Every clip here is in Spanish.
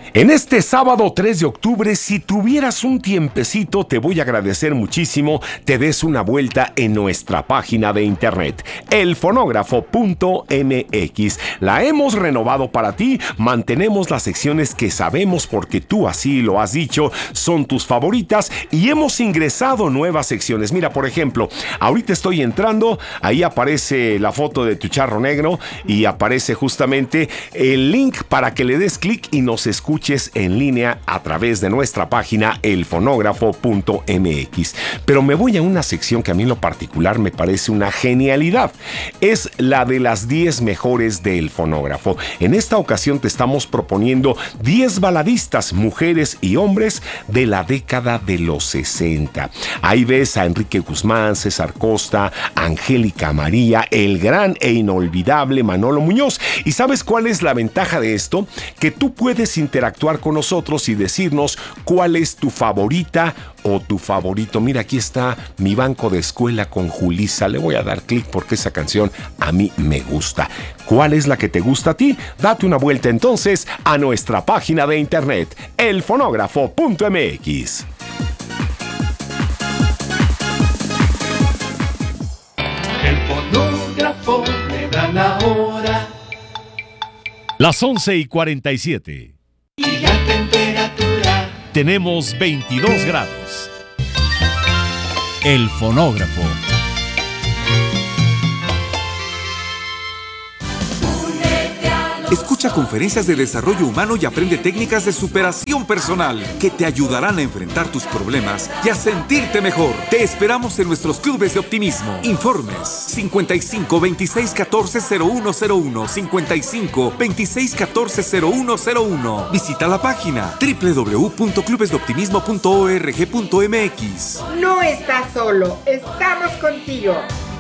En este sábado 3 de octubre, si tuvieras un tiempecito, te voy a agradecer muchísimo te des una vuelta en nuestra página de internet, elfonógrafo.mx. La hemos renovado para ti, mantenemos las secciones que sabemos porque tú así lo has dicho, son tus favoritas y hemos ingresado nuevas secciones. Mira, por ejemplo, ahorita estoy entrando, ahí aparece la foto de tu charro negro y aparece justamente el link para que le des clic y nos escuches en línea a través de nuestra página elfonógrafo.mx. Pero me voy a una sección que a mí en lo particular me parece una genialidad. Es la de las 10 mejores del fonógrafo. En esta ocasión te estamos proponiendo 10 baladistas, mujeres y hombres de la década de los 60. Ahí ves a Enrique Guzmán, César Costa, Angélica María, el gran e inolvidable Manolo Muñoz. ¿Y sabes cuál es la ventaja de esto? Que tú puedes interactuar con nosotros y decirnos cuál es tu favorita o tu favorito. Mira, aquí está mi banco de escuela con Julissa. Le voy a dar clic porque esa canción a mí me gusta. ¿Cuál es la que te gusta a ti? Date una vuelta entonces a nuestra página de internet, elfonógrafo.mx. El fonógrafo me da la hora. Las 11:47. Y la temperatura. Tenemos 22 grados. El fonógrafo. Escucha conferencias de desarrollo humano y aprende técnicas de superación personal que te ayudarán a enfrentar tus problemas y a sentirte mejor. Te esperamos en nuestros clubes de optimismo. Informes 55 26 14 0101, 55 26 14 0101. Visita la página www.clubesdeoptimismo.org.mx. No estás solo, estamos contigo.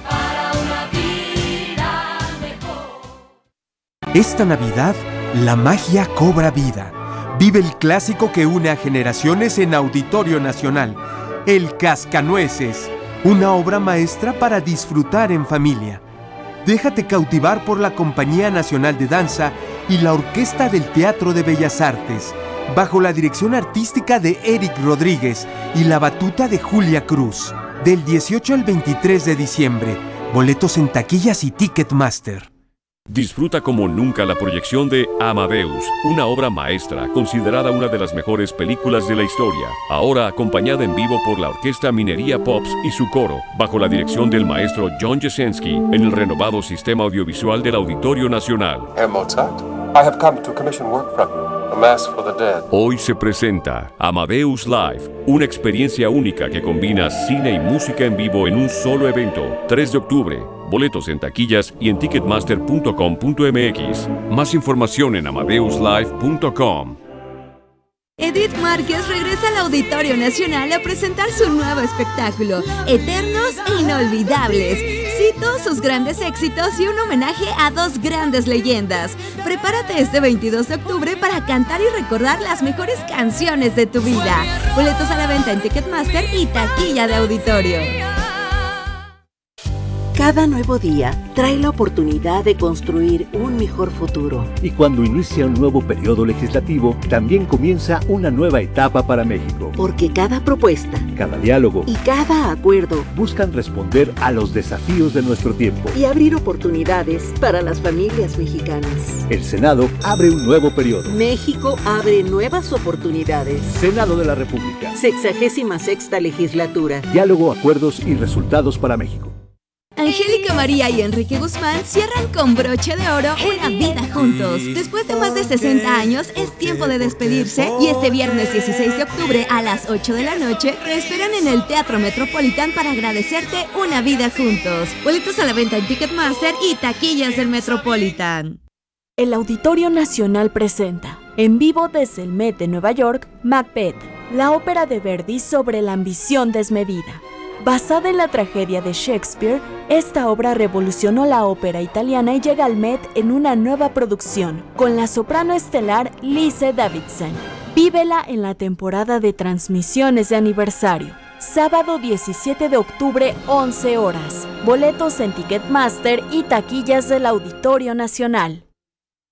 Esta Navidad, la magia cobra vida. Vive el clásico que une a generaciones en Auditorio Nacional, El Cascanueces, una obra maestra para disfrutar en familia. Déjate cautivar por la Compañía Nacional de Danza y la Orquesta del Teatro de Bellas Artes, bajo la dirección artística de Eric Rodríguez y la batuta de Julia Cruz. Del 18 al 23 de diciembre, boletos en taquillas y Ticketmaster. Disfruta como nunca la proyección de Amadeus, una obra maestra considerada una de las mejores películas de la historia, ahora acompañada en vivo por la Orquesta Minería Pops y su coro, bajo la dirección del maestro John Jasenski, en el renovado sistema audiovisual del Auditorio Nacional. Herr Mozart, I have come to commission work from you, A Mass for the Dead. Hoy se presenta Amadeus Live, una experiencia única que combina cine y música en vivo en un solo evento, 3 de octubre. Boletos en taquillas y en ticketmaster.com.mx. Más información en amadeuslive.com. Edith Márquez regresa al Auditorio Nacional a presentar su nuevo espectáculo, Eternos e Inolvidables. Cito sus grandes éxitos y un homenaje a dos grandes leyendas. Prepárate este 22 de octubre para cantar y recordar las mejores canciones de tu vida. Boletos a la venta en Ticketmaster y taquilla de auditorio. Cada nuevo día trae la oportunidad de construir un mejor futuro. Y cuando inicia un nuevo periodo legislativo, también comienza una nueva etapa para México. Porque cada propuesta, cada diálogo y cada acuerdo buscan responder a los desafíos de nuestro tiempo y abrir oportunidades para las familias mexicanas. El Senado abre un nuevo periodo. México abre nuevas oportunidades. Senado de la República. 66ª legislatura. Diálogo, acuerdos y resultados para México. Angélica María y Enrique Guzmán cierran con broche de oro una vida juntos. Después de más de 60 años, es tiempo de despedirse y este viernes 16 de octubre a las 8 de la noche te esperan en el Teatro Metropolitan para agradecerte una vida juntos. Boletos a la venta en Ticketmaster y taquillas del Metropolitan. El Auditorio Nacional presenta, en vivo desde el Met de Nueva York, Macbeth, la ópera de Verdi sobre la ambición desmedida. Basada en la tragedia de Shakespeare, esta obra revolucionó la ópera italiana y llega al Met en una nueva producción, con la soprano estelar Lise Davidson. Vívela en la temporada de transmisiones de aniversario. Sábado 17 de octubre, 11 horas. Boletos en Ticketmaster y taquillas del Auditorio Nacional.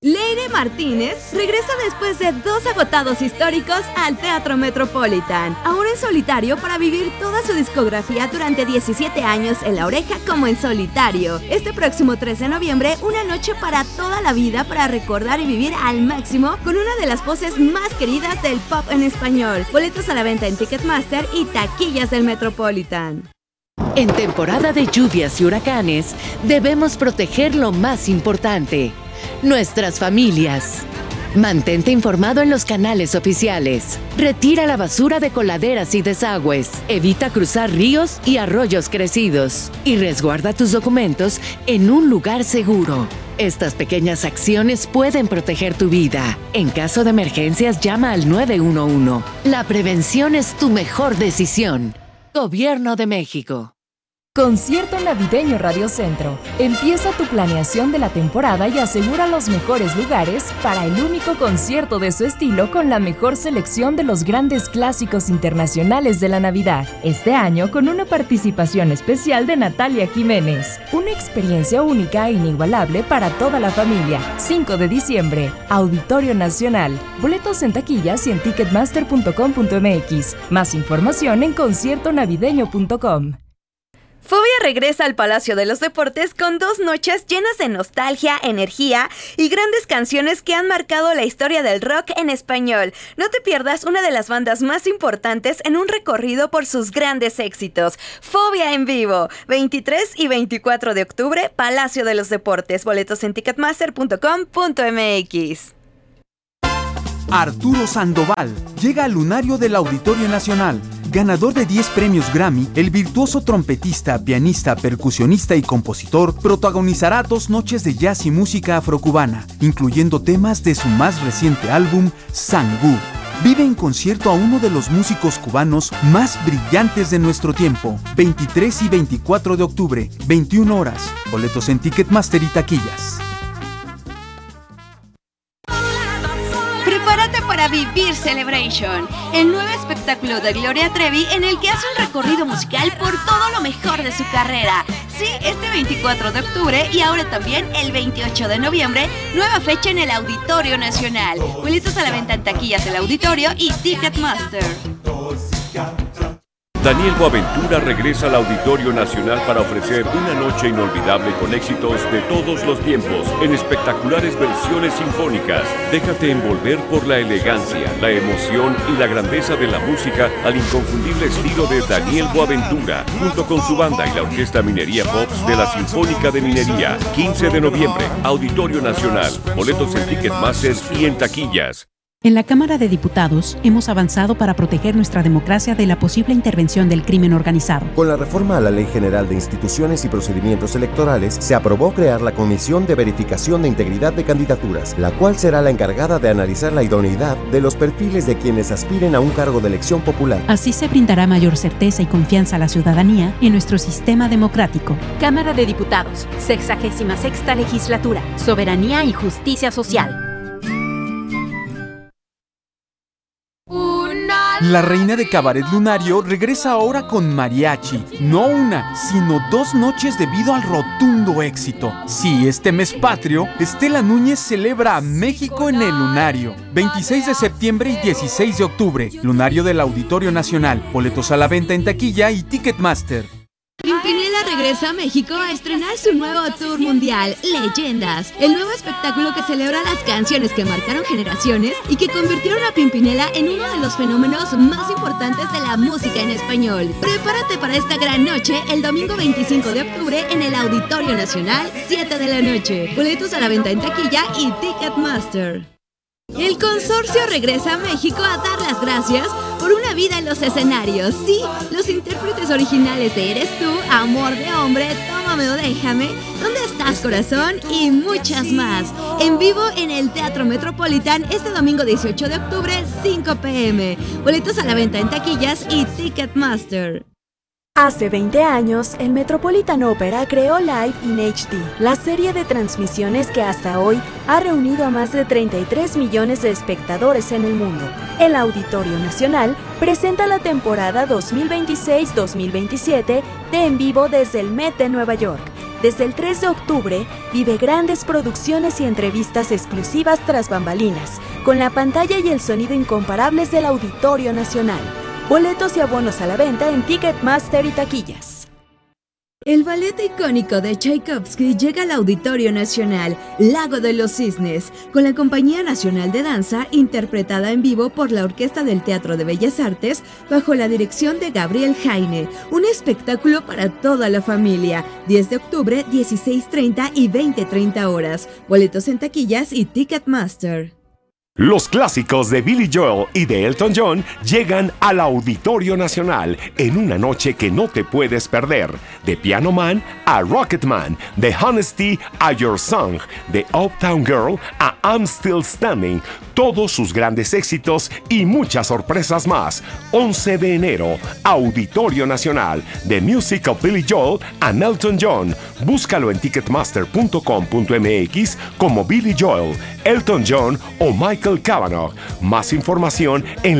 Leire Martínez regresa después de 2 agotados históricos al Teatro Metropolitan, ahora en solitario para vivir toda su discografía durante 17 años en La Oreja como en solitario. Este próximo 3 de noviembre, una noche para toda la vida para recordar y vivir al máximo con una de las voces más queridas del pop en español. Boletos a la venta en Ticketmaster y taquillas del Metropolitan. En temporada de lluvias y huracanes, debemos proteger lo más importante: nuestras familias. Mantente informado en los canales oficiales. Retira la basura de coladeras y desagües. Evita cruzar ríos y arroyos crecidos. Y resguarda tus documentos en un lugar seguro. Estas pequeñas acciones pueden proteger tu vida. En caso de emergencias, llama al 911. La prevención es tu mejor decisión. Gobierno de México. Concierto Navideño Radio Centro. Empieza tu planeación de la temporada y asegura los mejores lugares para el único concierto de su estilo con la mejor selección de los grandes clásicos internacionales de la Navidad. Este año con una participación especial de Natalia Jiménez. Una experiencia única e inigualable para toda la familia. 5 de diciembre, Auditorio Nacional. Boletos en taquillas y en ticketmaster.com.mx. Más información en conciertonavideño.com. Fobia regresa al Palacio de los Deportes con 2 noches llenas de nostalgia, energía y grandes canciones que han marcado la historia del rock en español. No te pierdas una de las bandas más importantes en un recorrido por sus grandes éxitos. Fobia en vivo, 23 y 24 de octubre, Palacio de los Deportes. Boletos en ticketmaster.com.mx. Arturo Sandoval llega al lunario del Auditorio Nacional. Ganador de 10 premios Grammy, el virtuoso trompetista, pianista, percusionista y compositor protagonizará 2 noches de jazz y música afrocubana, incluyendo temas de su más reciente álbum, Sangú. Vive en concierto a uno de los músicos cubanos más brillantes de nuestro tiempo. 23 y 24 de octubre, 21 horas. Boletos en Ticketmaster y taquillas. Prepárate para vivir Celebration, el nuevo espectáculo de Gloria Trevi en el que hace un recorrido musical por todo lo mejor de su carrera. Sí, este 24 de octubre y ahora también el 28 de noviembre, nueva fecha en el Auditorio Nacional. Boletos a la venta en taquillas del Auditorio y Ticketmaster. Daniel Boaventura regresa al Auditorio Nacional para ofrecer una noche inolvidable con éxitos de todos los tiempos, en espectaculares versiones sinfónicas. Déjate envolver por la elegancia, la emoción y la grandeza de la música al inconfundible estilo de Daniel Boaventura, junto con su banda y la Orquesta Minería Pops de la Sinfónica de Minería. 15 de noviembre, Auditorio Nacional. Boletos en Ticketmaster y en taquillas. En la Cámara de Diputados hemos avanzado para proteger nuestra democracia de la posible intervención del crimen organizado. Con la reforma a la Ley General de Instituciones y Procedimientos Electorales, se aprobó crear la Comisión de Verificación de Integridad de Candidaturas, la cual será la encargada de analizar la idoneidad de los perfiles de quienes aspiren a un cargo de elección popular. Así se brindará mayor certeza y confianza a la ciudadanía en nuestro sistema democrático. Cámara de Diputados, 66ª Legislatura, Soberanía y Justicia Social. La reina de Cabaret Lunario regresa ahora con mariachi. No una, sino 2 noches debido al rotundo éxito. Sí, este mes patrio, Estela Núñez celebra a México en el Lunario. 26 de septiembre y 16 de octubre, Lunario del Auditorio Nacional. Boletos a la venta en taquilla y Ticketmaster. Pimpinela regresa a México a estrenar su nuevo tour mundial, Leyendas, el nuevo espectáculo que celebra las canciones que marcaron generaciones y que convirtieron a Pimpinela en uno de los fenómenos más importantes de la música en español. Prepárate para esta gran noche el domingo 25 de octubre en el Auditorio Nacional, 7 de la noche. Boletos a la venta en taquilla y Ticketmaster. El consorcio regresa a México a dar las gracias por una vida en los escenarios. Sí, los intérpretes originales de Eres Tú, Amor de Hombre, Tómame o Déjame, ¿Dónde estás, corazón? Y muchas más. En vivo en el Teatro Metropolitan este domingo 18 de octubre, 5 p.m. Boletos a la venta en taquillas y Ticketmaster. Hace 20 años, el Metropolitan Opera creó Live in HD, la serie de transmisiones que hasta hoy ha reunido a más de 33 millones de espectadores en el mundo. El Auditorio Nacional presenta la temporada 2026-2027 de En Vivo desde el Met de Nueva York. Desde el 3 de octubre, vive grandes producciones y entrevistas exclusivas tras bambalinas, con la pantalla y el sonido incomparables del Auditorio Nacional. Boletos y abonos a la venta en Ticketmaster y taquillas. El ballet icónico de Tchaikovsky llega al Auditorio Nacional, Lago de los Cisnes, con la Compañía Nacional de Danza, interpretada en vivo por la Orquesta del Teatro de Bellas Artes, bajo la dirección de Gabriel Jaine. Un espectáculo para toda la familia. 10 de octubre, 16:30 y 20:30 horas. Boletos en taquillas y Ticketmaster. Los clásicos de Billy Joel y de Elton John llegan al Auditorio Nacional en una noche que no te puedes perder. De Piano Man a Rocketman, de Honesty a Your Song, de Uptown Girl a I'm Still Standing, todos sus grandes éxitos y muchas sorpresas más. 11 de enero, Auditorio Nacional, The Music of Billy Joel and Elton John. Búscalo en ticketmaster.com.mx como Billy Joel, Elton John o Michael Cavanaugh. Más información en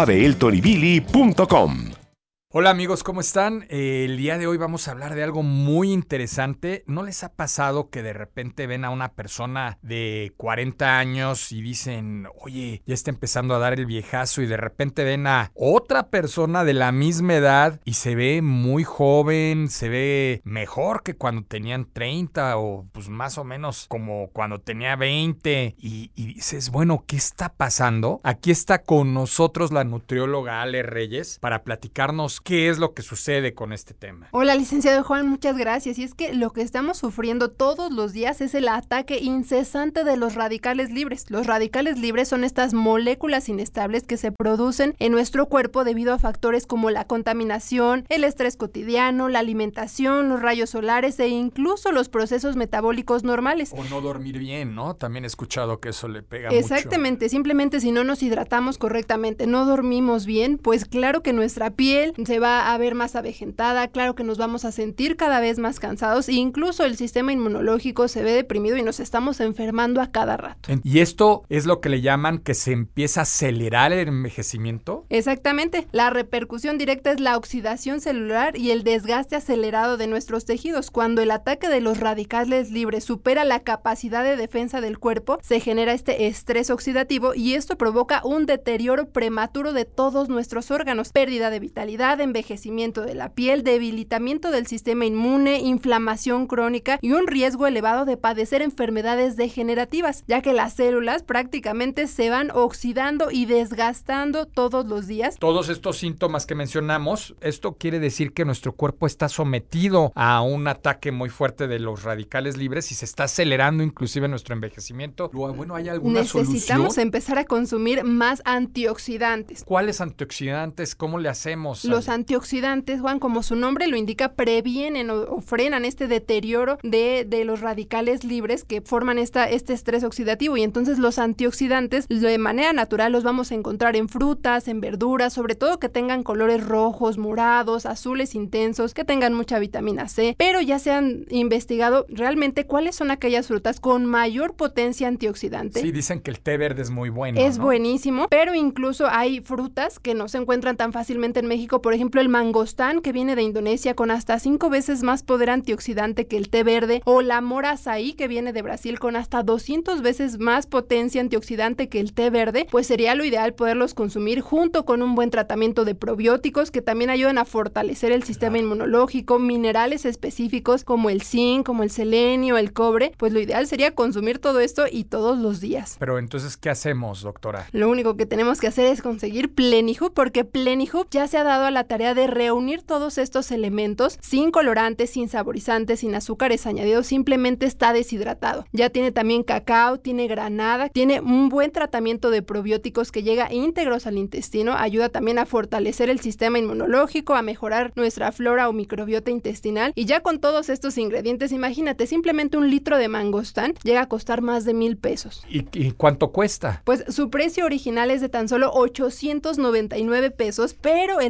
lacavadeeltonybilly.com. Hola amigos, ¿cómo están? El día de hoy vamos a hablar de algo muy interesante. ¿No les ha pasado que de repente ven a una persona de 40 años y dicen, oye, ya está empezando a dar el viejazo, y de repente ven a otra persona de la misma edad y se ve muy joven, se ve mejor que cuando tenían 30 o pues más o menos como cuando tenía 20 y dices, bueno, ¿qué está pasando? Aquí está con nosotros la nutrióloga Ale Reyes para platicarnos qué es lo que sucede con este tema. Hola, licenciado Juan, muchas gracias. Y es que lo que estamos sufriendo todos los días es el ataque incesante de los radicales libres. Los radicales libres son estas moléculas inestables que se producen en nuestro cuerpo debido a factores como la contaminación, el estrés cotidiano, la alimentación, los rayos solares e incluso los procesos metabólicos normales. O no dormir bien, ¿no? También he escuchado que eso le pega Exactamente, mucho. Simplemente si no nos hidratamos correctamente, no dormimos bien, pues claro que nuestra piel se va a ver más avejentada, claro que nos vamos a sentir cada vez más cansados e incluso el sistema inmunológico se ve deprimido y nos estamos enfermando a cada rato. ¿Y esto es lo que le llaman que se empieza a acelerar el envejecimiento? Exactamente. La repercusión directa es la oxidación celular y el desgaste acelerado de nuestros tejidos. Cuando el ataque de los radicales libres supera la capacidad de defensa del cuerpo, se genera este estrés oxidativo y esto provoca un deterioro prematuro de todos nuestros órganos, pérdida de vitalidad, envejecimiento de la piel, debilitamiento del sistema inmune, inflamación crónica y un riesgo elevado de padecer enfermedades degenerativas, ya que las células prácticamente se van oxidando y desgastando todos los días. Todos estos síntomas que mencionamos, esto quiere decir que nuestro cuerpo está sometido a un ataque muy fuerte de los radicales libres y se está acelerando inclusive nuestro envejecimiento. Bueno, ¿hay alguna solución? Necesitamos empezar a consumir más antioxidantes. ¿Cuáles antioxidantes? ¿Cómo le hacemos? Los antioxidantes, Juan, como su nombre lo indica, previenen o frenan este deterioro de los radicales libres que forman este estrés oxidativo, y entonces los antioxidantes de manera natural los vamos a encontrar en frutas, en verduras, sobre todo que tengan colores rojos, morados, azules intensos, que tengan mucha vitamina C, pero ya se han investigado realmente cuáles son aquellas frutas con mayor potencia antioxidante. Sí, dicen que el té verde es muy bueno, Es ¿no? buenísimo, pero incluso hay frutas que no se encuentran tan fácilmente en México, por ejemplo el mangostán, que viene de Indonesia, con hasta 5 veces más poder antioxidante que el té verde, o la mora açaí, que viene de Brasil, con hasta 200 veces más potencia antioxidante que el té verde. Pues sería lo ideal poderlos consumir junto con un buen tratamiento de probióticos que también ayudan a fortalecer el sistema inmunológico, minerales específicos como el zinc, como el selenio, el cobre. Pues lo ideal sería consumir todo esto y todos los días. Pero entonces, ¿qué hacemos, doctora? Lo único que tenemos que hacer es conseguir Plenihub, porque Plenihub ya se ha dado a la tarea de reunir todos estos elementos sin colorantes, sin saborizantes, sin azúcares añadidos, simplemente está deshidratado. Ya tiene también cacao, tiene granada, tiene un buen tratamiento de probióticos que llega íntegros al intestino, ayuda también a fortalecer el sistema inmunológico, a mejorar nuestra flora o microbiota intestinal, y ya con todos estos ingredientes, imagínate, simplemente un litro de mangostán llega a costar más de 1,000 pesos. ¿Y cuánto cuesta? Pues su precio original es de tan solo 899 pesos, pero el día de hoy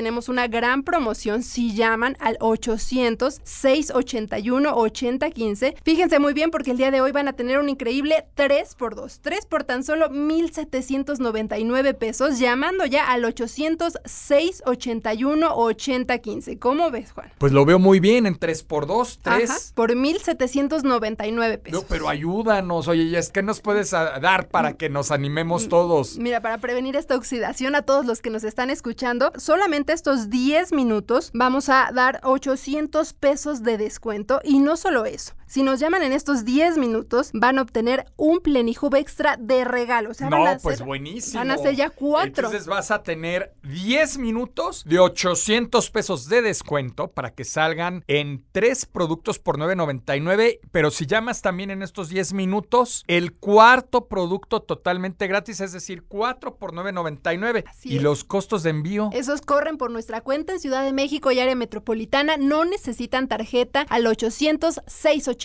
tenemos una gran promoción si llaman al 800-681-8015. Fíjense muy bien porque el día de hoy van a tener un increíble 3x2. 3 por tan solo 1,799 pesos llamando ya al 800-681-8015. ¿Cómo ves, Juan? Pues lo veo muy bien en 3x2, 3. Ajá, por 1,799 pesos. No, pero ayúdanos, oye, es que nos puedes dar para que nos animemos todos. Mira, para prevenir esta oxidación a todos los que nos están escuchando, solamente estos 10 minutos vamos a dar 800 pesos de descuento y no solo eso. Si nos llaman en estos 10 minutos, van a obtener un Plenihub extra de regalo. O sea, pues buenísimo. Van a ser ya 4. Entonces vas a tener 10 minutos de 800 pesos de descuento para que salgan en 3 productos por $9.99. Pero si llamas también en estos 10 minutos, el cuarto producto totalmente gratis, es decir, 4 por $9.99. ¿Y los costos de envío? Esos corren por nuestra cuenta en Ciudad de México y área metropolitana. No necesitan tarjeta al 800-681-8015.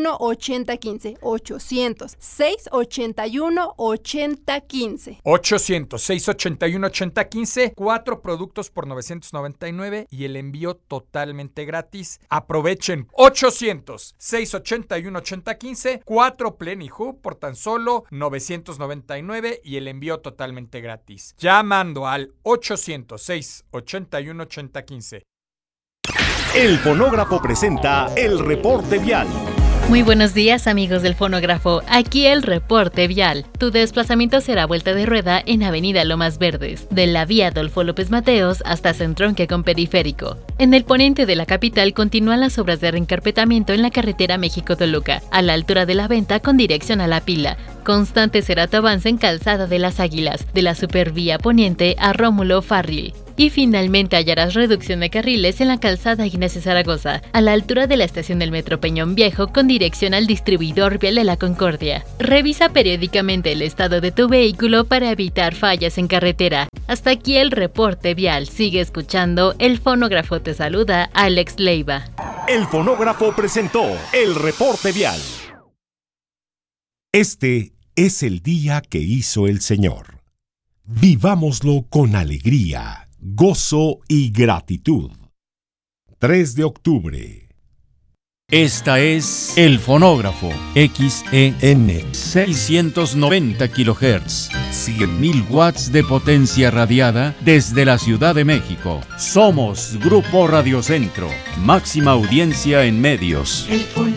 800-681-8015. 800-681-8015. 4 productos por $999 y el envío totalmente gratis. Aprovechen. 800-681-8015. 4 Plenihub por tan solo $999 y el envío totalmente gratis. Llamando al 800-681-8015. El Fonógrafo presenta el reporte vial. Muy buenos días, amigos del Fonógrafo. Aquí el reporte vial. Tu desplazamiento será vuelta de rueda en Avenida Lomas Verdes, de la vía Adolfo López Mateos hasta Centronque con Periférico. En el poniente de la capital continúan las obras de reencarpetamiento en la carretera México-Toluca, a la altura de la Venta con dirección a La Pila. Constante será tu avance en Calzada de las Águilas, de la Supervía Poniente a Rómulo Farril. Y finalmente hallarás reducción de carriles en la calzada Ignacio Zaragoza, a la altura de la estación del Metro Peñón Viejo con dirección al distribuidor vial de la Concordia. Revisa periódicamente el estado de tu vehículo para evitar fallas en carretera. Hasta aquí el reporte vial. Sigue escuchando. El Fonógrafo te saluda, Alex Leiva. El Fonógrafo presentó el reporte vial. Este es el día que hizo el Señor. Vivámoslo con alegría, gozo y gratitud. 3 de octubre. Esta es El Fonógrafo, XEN, 690 kHz, 100.000 watts de potencia radiada desde la Ciudad de México. Somos Grupo Radio Centro, máxima audiencia en medios. El